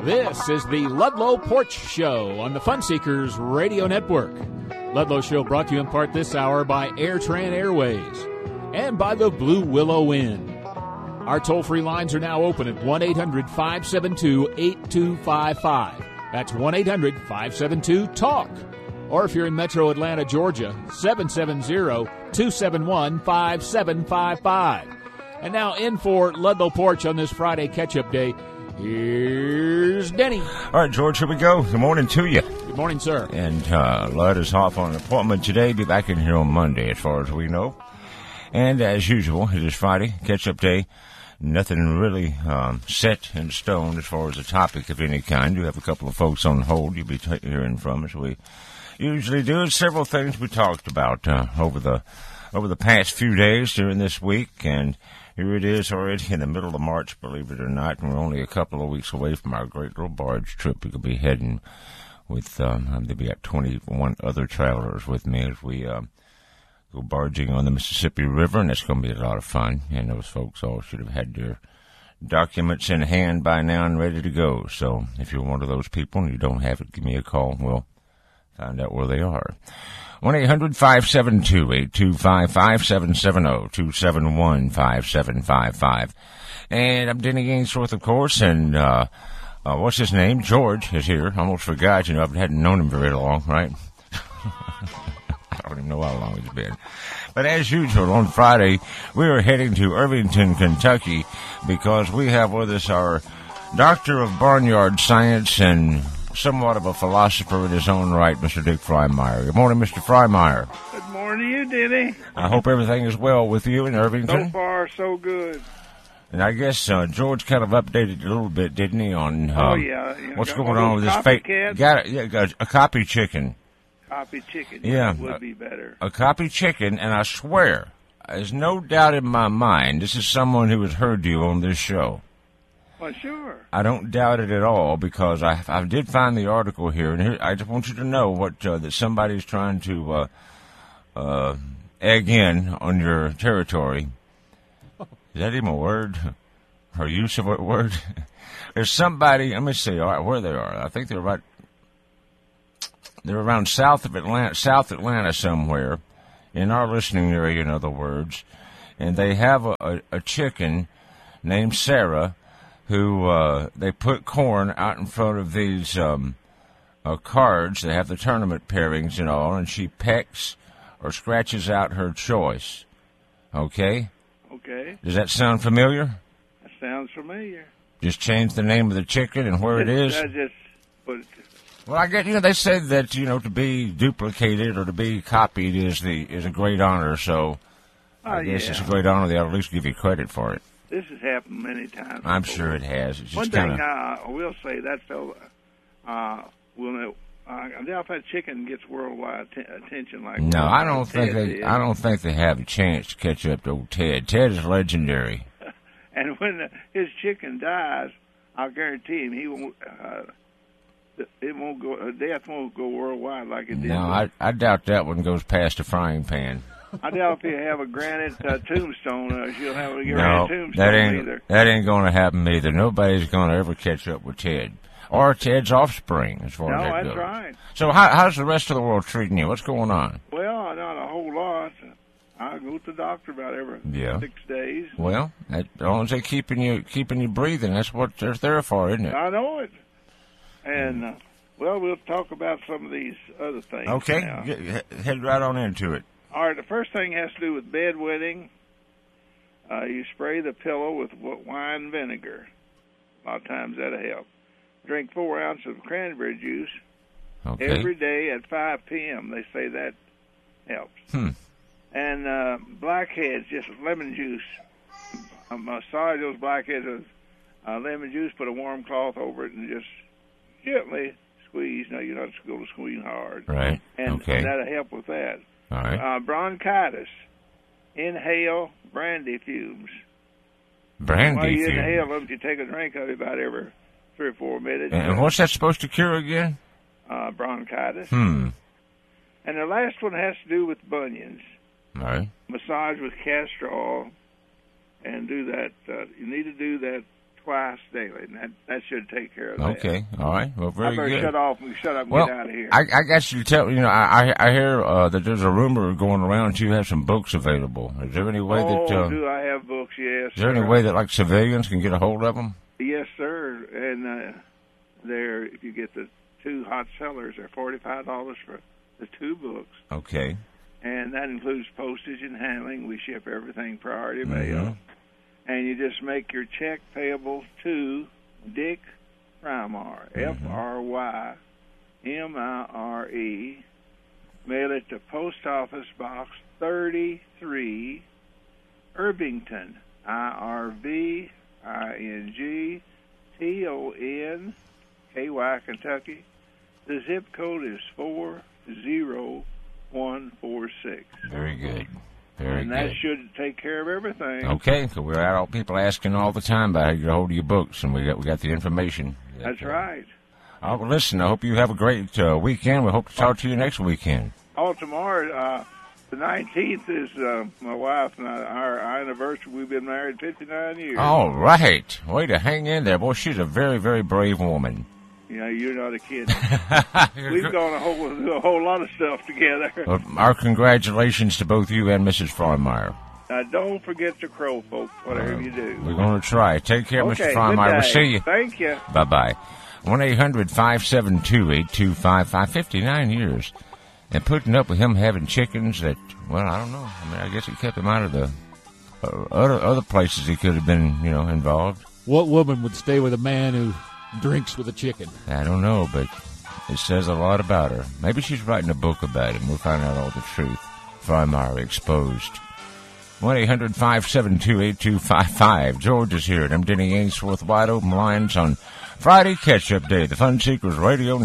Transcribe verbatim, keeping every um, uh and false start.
This is the Ludlow Porch Show on the Fun Seekers Radio Network. Ludlow Show brought to you in part this hour by AirTran Airways and by the Blue Willow Inn. Our toll-free lines are now open at one eight hundred five seven two eight two five five. That's one eight hundred five seven two TALK. Or if you're in Metro Atlanta, Georgia, seven seven zero two seven one five seven five five. And now in for Ludlow Porch on this Friday catch-up day, here's Denny. All right, George, here we go. Good morning to you. Good morning, sir. And uh, Lud is off on an appointment today. Be back in here on Monday, as far as we know. And as usual, it is Friday, catch-up day. Nothing really um, set in stone as far as a topic of any kind. You have a couple of folks on hold you'll be t- hearing from as we usually do. There's several things we talked about uh, over the over the past few days during this week, and here it is already in the middle of March, believe it or not, and we're only a couple of weeks away from our great little barge trip. We could be heading with, um, there'll be about twenty-one other travelers with me as we uh, go barging on the Mississippi River, and it's going to be a lot of fun. And those folks all should have had their documents in hand by now and ready to go. So if you're one of those people and you don't have it, give me a call. We'll find out where they are. one eight hundred five seven two eight two five five, seven seven zero two seven one five seven five five. And I'm Denny Ainsworth, of course, and uh, uh, what's his name? George is here. I almost forgot. You know, I hadn't known him very long, right? I don't even know how long it's been. But as usual, on Friday, we are heading to Irvington, Kentucky, because we have with us our Doctor of Barnyard Science and somewhat of a philosopher in his own right, Mister Dick Freimeyer. Good morning, Mister Freimeyer. Good morning to you, Denny. I hope everything is well with you in Irvington. So far, so good. And I guess uh, George kind of updated a little bit, didn't he, on um, oh, yeah. yeah. what's got going on with this fake... Cat? Got it, yeah, got a copy chicken. Copy chicken. Yeah. That would be better. A copy chicken, and I swear, there's no doubt in my mind, this is someone who has heard you on this show. Well, sure. I don't doubt it at all, because I I did find the article here, and here, I just want you to know what uh, that somebody's trying to uh, uh, egg in on your territory. Is that even a word? Or use of a word? There's somebody, let me see all right, where they are. I think they're right, they're around south of Atlanta, South Atlanta somewhere, in our listening area, in other words, and they have a, a, a chicken named Sarah, who uh, they put corn out in front of these um, uh, cards. They have the tournament pairings and all, and she pecks or scratches out her choice. Okay? Okay. Does that sound familiar? That sounds familiar. Just change the name of the chicken and where it is? I just put it. Well, I get, you know, they said that, you know, to be duplicated or to be copied is the is a great honor, so Oh, I guess yeah. it's a great honor. They'll at least give you credit for it. This has happened many times. I'm before. sure it has. It's One just thing kind of... uh, I will say, that's so, uh, will know, uh, I doubt if that chicken gets worldwide t- attention like No, I don't Ted think they. did. I don't think they have a chance to catch up to old Ted. Ted is legendary. And when the, his chicken dies, I'll guarantee him he won't. Uh, it won't go. Uh, death won't go worldwide like it did. No, I, I doubt that one goes past a frying pan. I doubt if you have a granite uh, tombstone, uh, she'll have a granite No, tombstone that ain't either. that ain't going to happen either. Nobody's going to ever catch up with Ted or Ted's offspring, as far No, as that that's goes. right. So, how, how's the rest of the world treating you? What's going on? Well, not a whole lot. I go to the doctor about every Yeah. six days. Well, as long as they're keeping you keeping you breathing, that's what they're there for, isn't it? I know it. And uh, well, we'll talk about some of these other things. Okay, now. Get- he- head right on into it. All right, the first thing has to do with bedwetting. Uh, you spray the pillow with w- wine and vinegar. A lot of times that'll help. Drink four ounces of cranberry juice Okay. every day at five p.m. They say that helps. Hmm. And uh, blackheads, just lemon juice. Um, massage those blackheads with uh, lemon juice, put a warm cloth over it, and just gently squeeze. No, you're not going to squeeze hard. Right. And Okay. that'll help with that. All right. Uh, bronchitis. Inhale brandy fumes. Brandy While you fumes. inhale them, you take a drink of it about every three or four minutes. And what's that supposed to cure again? Uh, bronchitis. Hmm. And the last one has to do with bunions. All right. Massage with castor oil, and do that. Uh, you need to do that twice daily, and that, that should take care of that. Okay, all right. Well, very I better good. shut off and shut up and Well, get out of here. I, I got you to tell, you know, I, I, I hear uh, that there's a rumor going around that you have some books available. Is there any way oh, that... Uh, do I have books? Yes. is there any sir. way that, like, civilians can get a hold of them? Yes, sir. And uh, there, if you get the two hot sellers, they're forty-five dollars for the two books. Okay. And that includes postage and handling. We ship everything priority Mm-hmm. mail. And you just make your check payable to Dick Frymire, Mm-hmm. F R Y M I R E. Mail it to Post Office Box thirty-three, Irvington, I R V I N G T O N, K Y, Kentucky. The zip code is four zero one four six. Very good. Very and good. that should take care of everything. Okay, so we're out people asking all the time about how to get a hold of your books, and we got we got the information. That's uh, right. Oh, well, listen, I hope you have a great uh, weekend. We hope to talk to you next weekend. Oh, tomorrow, uh, the nineteenth is uh, my wife and I, our anniversary. We've been married fifty-nine years. All right. Way to hang in there. Boy, she's a very, very brave woman. Yeah, you're not a kid. We've gone a whole, a whole lot of stuff together. Well, our congratulations to both you and Missus Frymire. Now, don't forget the crow, folks, whatever Uh, you do. We're going to try. Take care, Okay, Mister good Frymire. We'll day. see you. Thank you. Bye-bye. one eight hundred five seven two eight two five five. fifty-nine years. And putting up with him having chickens that, well, I don't know. I mean, I guess it kept him out of the uh, other other places he could have been, you know, involved. What woman would stay with a man who drinks with a chicken? I don't know, but it says a lot about her. Maybe she's writing a book about him. We'll find out all the truth. Frymire Exposed. one eight hundred five seven two eight two five five. George is here, and I'm Denny Ainsworth. Wide open lines on Friday Catch-Up Day. The Fun Seekers Radio